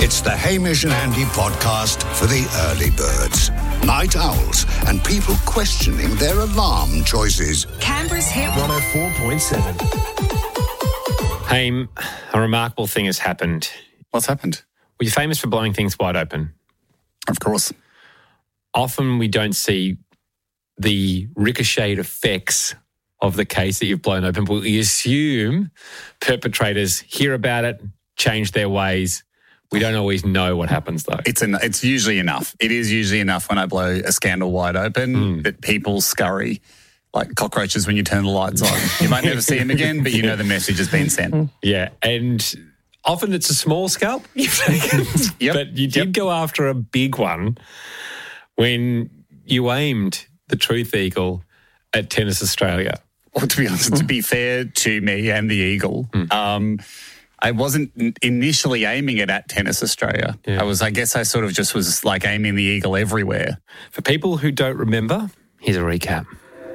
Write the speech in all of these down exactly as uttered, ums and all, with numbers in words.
It's the Hamish and Andy podcast for the early birds, night owls, and people questioning their alarm choices. Canberra's Hit one oh four point seven. Haim, a remarkable thing has happened. What's happened? Well, you're famous for blowing things wide open. Of course. Often we don't see the ricocheted effects of the case that you've blown open, but we assume perpetrators hear about it, change their ways. We don't always know what happens, though. It's an, it's usually enough. It is usually enough when I blow a scandal wide open mm. that people scurry like cockroaches when you turn the lights on. You might never see them again, but you know the message has been sent. Yeah, and often it's a small scalp you've taken, yep. but you did yep. go after a big one when you aimed the Truth Eagle at Tennis Australia. Well, to be honest, to be fair to me and the Eagle, mm. um, I wasn't initially aiming it at Tennis Australia. Yeah. I was, I guess I sort of just was like aiming the Eagle everywhere. For people who don't remember, here's a recap.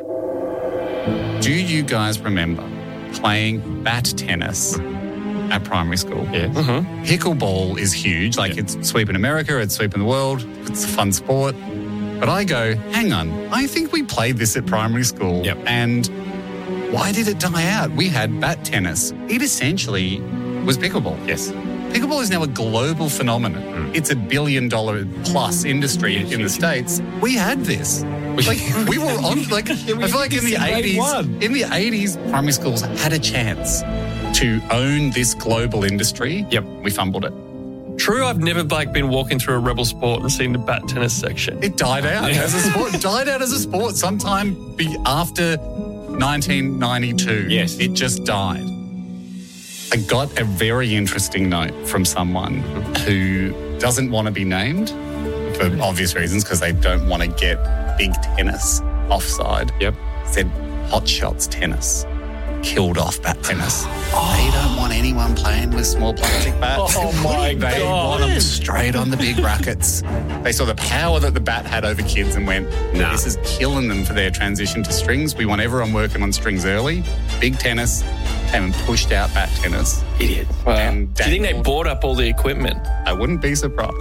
Do you guys remember playing bat tennis at primary school? Yeah. Mm-hmm. Pickleball is huge. Like yeah. it's sweeping America, it's sweeping the world. It's a fun sport. But I go, hang on, I think we played this at primary school. Yep. And why did it die out? We had bat tennis. It essentially was pickleball. Yes. Pickleball is now a global phenomenon. Mm. It's a billion dollar plus industry yes, in yes, the yes. States. We had this. Like we were on like I feel like in the eighties in the eighties primary schools had a chance to own this global industry. Yep. We fumbled it. True, I've never like been walking through a rebel sport and seen the bat tennis section. It died out as a sport. It died out as a sport sometime after nineteen ninety-two. Yes. It just died. I got a very interesting note from someone who doesn't want to be named for obvious reasons because they don't want to get big tennis offside. Yep. Said hot shots tennis. Killed off bat tennis. Oh. They don't want anyone playing with small plastic bats. Oh, my God. They want them straight on the big rackets. They saw the power that the bat had over kids and went, nah. This is killing them for their transition to strings. We want everyone working on strings early. Big tennis. Came and pushed out bat tennis. Idiot. Wow. And do you think they bought up all the equipment? I wouldn't be surprised.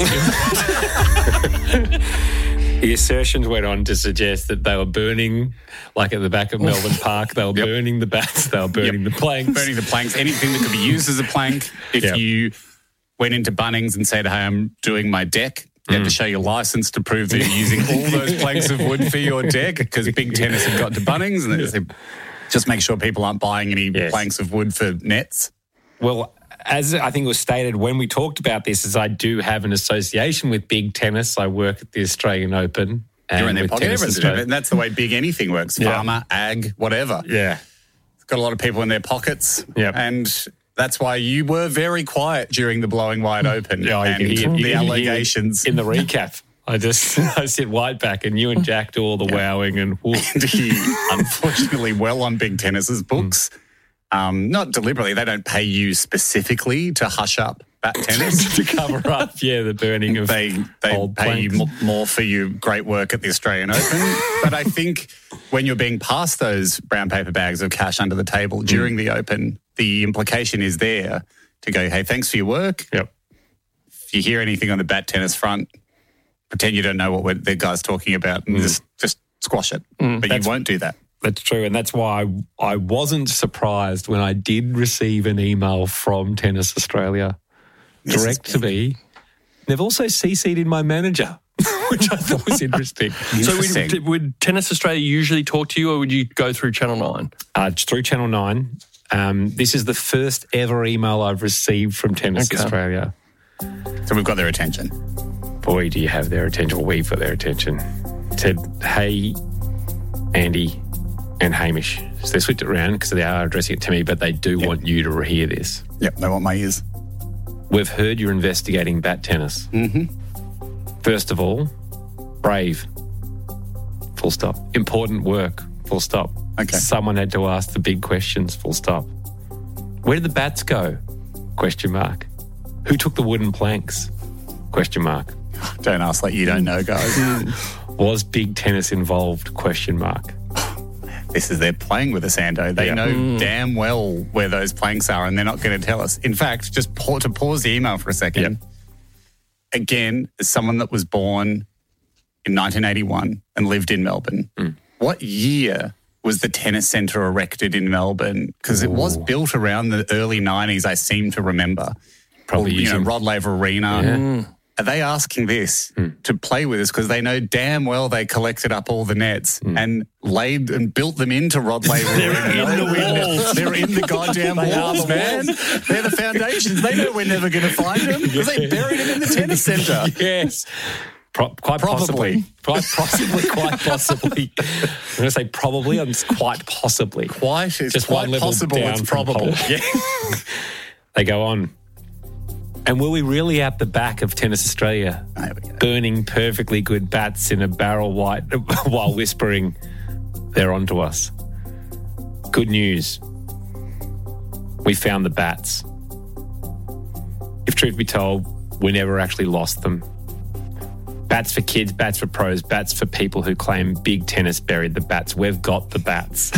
The assertions went on to suggest that they were burning, like at the back of Melbourne Park, they were yep. burning the bats, they were burning yep. the planks. Burning the planks, anything that could be used as a plank. If yep. you went into Bunnings and said, hey, I'm doing my deck, you mm. had to show your licence to prove that you're using all those planks of wood for your deck because Big Tennis had got to Bunnings and they said, just make sure people aren't buying any yes. planks of wood for nets. Well, as I think it was stated when we talked about this, is I do have an association with Big Tennis. I work at the Australian Open. And You're in their pocket. And that's the way big anything works. Yeah. Farmer, ag, whatever. Yeah. It's got a lot of people in their pockets. Yep. And that's why you were very quiet during the blowing wide open yeah, and you can, you, the you, allegations. In the recap. I just I sit right back and you and Jack do all the yeah. wowing and... and he, unfortunately, well on Big Tennis's books. Mm. Um, not deliberately. They don't pay you specifically to hush up bat tennis. To cover up, yeah, the burning of They, they old pay planks. you m- more for your great work at the Australian Open. But I think when you're being passed those brown paper bags of cash under the table during mm. the Open, the implication is there to go, hey, thanks for your work. Yep. If you hear anything on the bat tennis front, pretend you don't know what we're, the guy's talking about and mm. just, just squash it. Mm, but you won't do that. That's true, and that's why I, I wasn't surprised when I did receive an email from Tennis Australia direct to me. They've also C C'd in my manager, which I thought was interesting. interesting. So would, would Tennis Australia usually talk to you or would you go through Channel nine? Uh, through Channel nine. Um, this is the first ever email I've received from Tennis okay. Australia. So we've got their attention. Boy, do you have their attention. Well, we've got their attention. Said, hey, Andy and Hamish. So they switched it around because they are addressing it to me, but they do yep. want you to hear this. Yep, they want my ears. We've heard you're investigating bat tennis. Mm-hmm. First of all, brave. Full stop. Important work. Full stop. Okay. Someone had to ask the big questions. Full stop. Where did the bats go? Question mark. Who took the wooden planks? Question mark. Don't ask like you don't know, guys. Was Big Tennis involved? Question mark. This is, they're playing with us, Ando. They yeah. know mm. damn well where those planks are and they're not going to tell us. In fact, just pa- to pause the email for a second, yep. again, as someone that was born in nineteen eighty-one and lived in Melbourne, mm. what year was the tennis centre erected in Melbourne? Because it was built around the early nineties, I seem to remember. Probably, or, you know, Rod Laver Arena. Yeah. Mm. Are they asking this mm. to play with us because they know damn well they collected up all the nets mm. and laid and built them into Rod Laver Arena? They're in the walls. They're in the goddamn They walls, the man. walls. They're the foundations. They know we're never going to find them because they buried them in the tennis centre. Yes. Pro- quite Probably. possibly. Quite possibly, quite possibly. I'm going to say probably, and it's quite possibly. Quite, it's Just quite one level possible, down it's from probable. whole. Yeah. They go on. And were we really at the back of Tennis Australia, There we go. burning perfectly good bats in a barrel white while whispering, they're onto us? Good news. We found the bats. If truth be told, we never actually lost them. Bats for kids, bats for pros, bats for people who claim big tennis buried the bats. We've got the bats.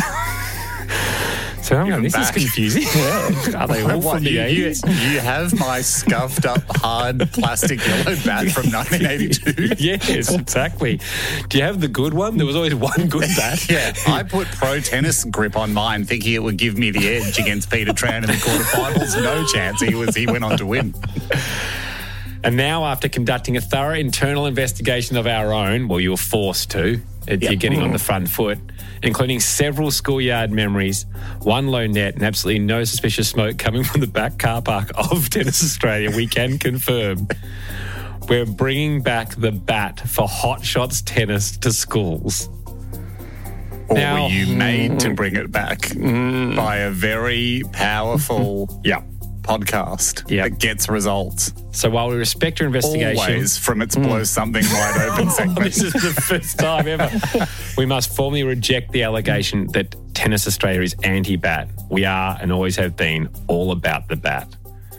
So I'm going, this back. is confusing. Yeah. Are they all What, from the you, you, eighties? you have my scuffed up hard plastic yellow bat from nineteen eighty-two? Yes, exactly. Do you have the good one? There was always one good bat. Yeah, I put pro tennis grip on mine thinking it would give me the edge against Peter Tran in the quarterfinals. No chance. He was. He went on to win. And now, after conducting a thorough internal investigation of our own, well, you were forced to, if Yep. you're getting on the front foot, including several schoolyard memories, one low net, and absolutely no suspicious smoke coming from the back car park of Tennis Australia, we can confirm we're bringing back the bat for Hot Shots Tennis to schools. Or Now- were you made to bring it back by a very powerful Yeah. podcast Yep. that gets results? So while we respect your investigation... Always from its blow something wide open segment. This is the first time ever. We must formally reject the allegation that Tennis Australia is anti-bat. We are and always have been all about the bat.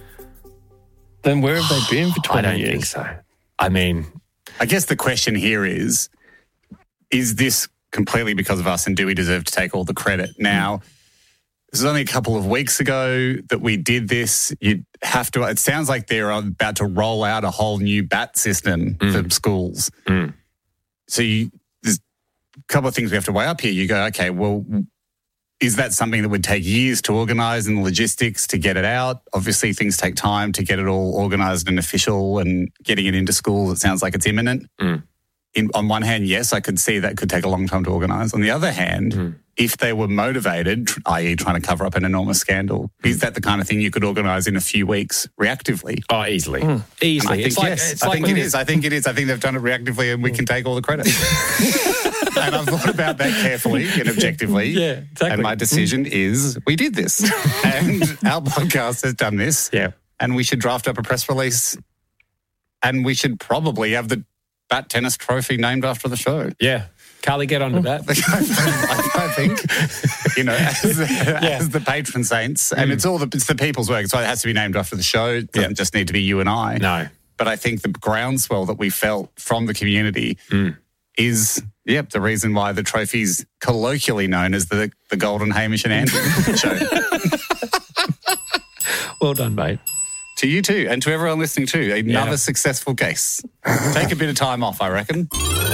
Then where have they been for I twenty don't years? think so. I mean, I guess the question here is, is this completely because of us and do we deserve to take all the credit? Now, this was only a couple of weeks ago that we did this. You'd have to, it sounds like they're about to roll out a whole new bat system Mm. for schools. Mm. So you, there's a couple of things we have to weigh up here. You go, okay, well, is that something that would take years to organise and the logistics to get it out? Obviously, things take time to get it all organised and official, and getting it into schools, it sounds like it's imminent. Mm. In, on one hand, yes, I could see that could take a long time to organise. On the other hand, Mm. if they were motivated, that is trying to cover up an enormous scandal, is that the kind of thing you could organise in a few weeks reactively? oh, easily. And Easily. I think it's like, yes. it's I like think when it you- is. I think it is. I think they've done it reactively and we can take all the credit. And I've thought about that carefully and objectively. Yeah, exactly. And my decision is we did this. And our podcast has done this. Yeah. And we should draft up a press release and we should probably have the Bat Tennis Trophy named after the show. Yeah. Carly, get onto that. I think, you know, as, as the patron saints, and it's all the it's the people's work, so it has to be named after the show. It doesn't Yeah. just need to be you and I. No. But I think the groundswell that we felt from the community is, yep, the reason why the trophy's colloquially known as the the Golden Hamish and Andy show. Well done, mate. To you too, and to everyone listening too, another Yeah. successful case. Take a bit of time off, I reckon.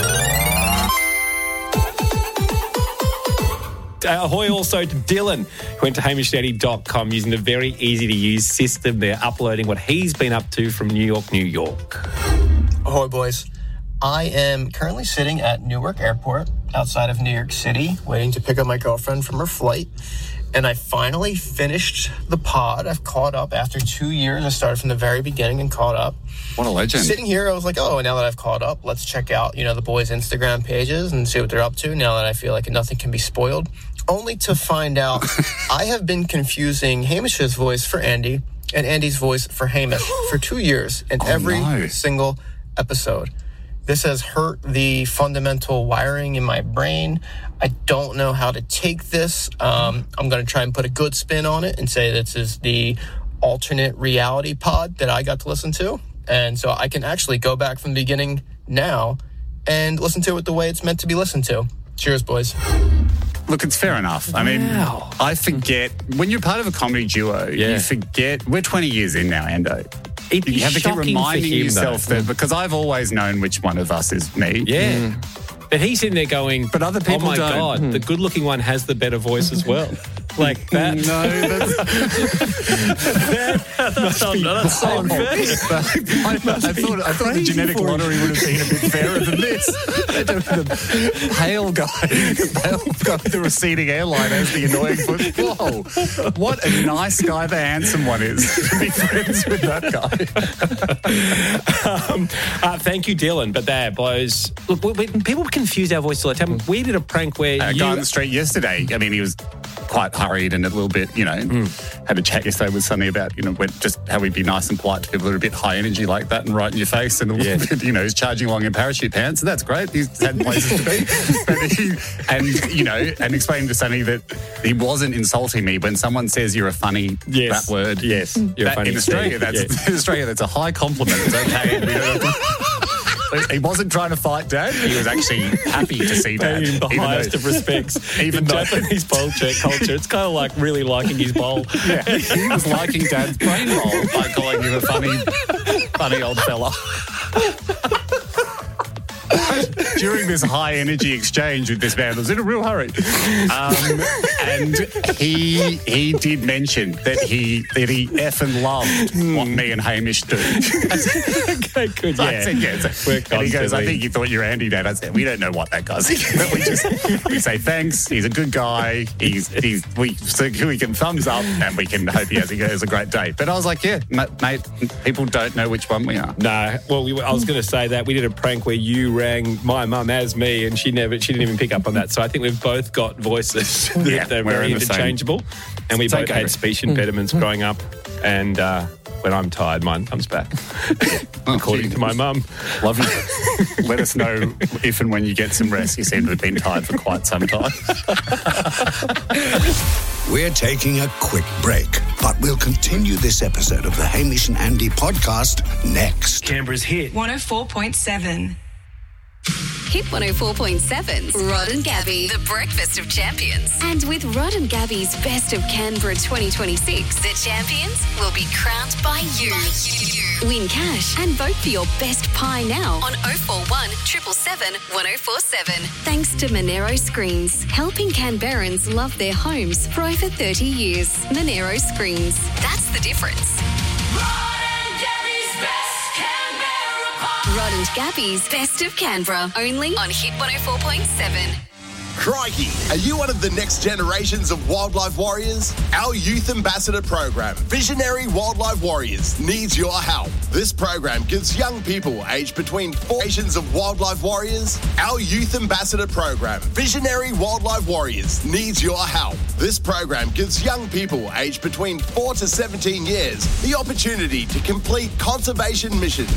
Uh, ahoy also to Dylan, who went to hamish daddy dot com using the very easy-to-use system there, uploading what he's been up to from New York, New York. Ahoy, boys. I am currently sitting at Newark Airport outside of New York City, waiting to pick up my girlfriend from her flight. And I finally finished the pod. I've caught up after two years. I started from the very beginning and caught up. What a legend. Sitting here, I was like, oh, now that I've caught up, let's check out, you know, the boys' Instagram pages and see what they're up to now that I feel like nothing can be spoiled. Only to find out I have been confusing Hamish's voice for Andy and Andy's voice for Hamish for two years in every no. single episode. This has hurt the fundamental wiring in my brain. I don't know how to take this. Um, I'm going to try and put a good spin on it and say this is the alternate reality pod that I got to listen to. And so I can actually go back from the beginning now and listen to it the way it's meant to be listened to. Cheers, boys. Look, it's fair enough. I mean, I forget, when you're part of a comedy duo, Yeah. you forget, we're twenty years in now, Endo. It'd be You have to keep shocking for reminding him, yourself though. that, because I've always known which one of us is me. Yeah. But he's in there going, But other people oh my don't. God, the good-looking one has the better voice as well. Like that. No, that's, That's not, that's so unfair. I, I thought I thought the genetic lottery would have been a bit fairer than this. The pale guy, the pale guy with the receding hairline as the annoying foot. Whoa, what a nice guy the handsome one is to be friends with that guy. um, uh, thank you, Dylan. But that blows. Look, we, we, people confuse our voice all the time. We did a prank where A you. guy on the street yesterday. I mean, he was quite hurried and a little bit, you know, mm. had a chat yesterday with Sonny about, you know, when, just how we'd be nice and polite to people that are a bit high energy like that and right in your face and a little Yeah. bit, you know, he's charging along in parachute pants. And that's great. He's had places to be. But he, and, you know, and explaining to Sonny that he wasn't insulting me when someone says you're a funny, Yes. that word. Yes. You're that, a funny in Australia, Steve. that's, Yeah. in Australia, that's a high compliment. It's okay. We don't have to- He wasn't trying to fight Dad. He was actually happy to see Dad. In the even highest though- of respects. even in though- Japanese bowl check culture, it's kind of like really liking his bowl. Yeah, he was liking Dad's brain roll by calling him a funny, funny old fella. During this high energy exchange with this man, I was in a real hurry, um, and he he did mention that he that he effing loved what me and Hamish do. Okay, good. So I Yeah. said, yeah. So, We're and he goes, I constantly- think you thought you were Andy, Dad. I said, we don't know what that guy's thinking. But we just we say thanks. He's a good guy. He's he's we so we can thumbs up and we can hope he has, he has a great day. But I was like, yeah, ma- mate, people don't know which one we are. No, well, we, I was going to say that we did a prank where you rang my mum as me, and she never, she didn't even pick up on that. So I think we've both got voices that Yeah, they're we're very in the same- interchangeable, and we same both category. had speech impediments growing up. And uh, when I'm tired, mine comes back, according gee. to my mum. Love you. Let us know if and when you get some rest. You seem to have been tired for quite some time. We're taking a quick break, but we'll continue this episode of the Hamish and Andy podcast next. Canberra's hit. one oh four point seven. Hit one oh four point seven. Rod and Gabby, the breakfast of champions. And with Rod and Gabby's Best of Canberra twenty twenty-six, the champions will be crowned by you. Win cash and vote for your best pie now on oh four one, seven seven seven, one oh four seven. Thanks to Monero Screens, helping Canberrans love their homes for over thirty years. Monero Screens, that's the difference. Rod and Gabby's Best of Canberra, only on Hit one oh four point seven. Crikey, are you one of the next generations of wildlife warriors? Our Youth Ambassador program, Visionary Wildlife Warriors, needs your help. This program gives young people aged between four generations of wildlife warriors. Our Youth Ambassador program, Visionary Wildlife Warriors, needs your help. This program gives young people aged between four to seventeen years the opportunity to complete conservation missions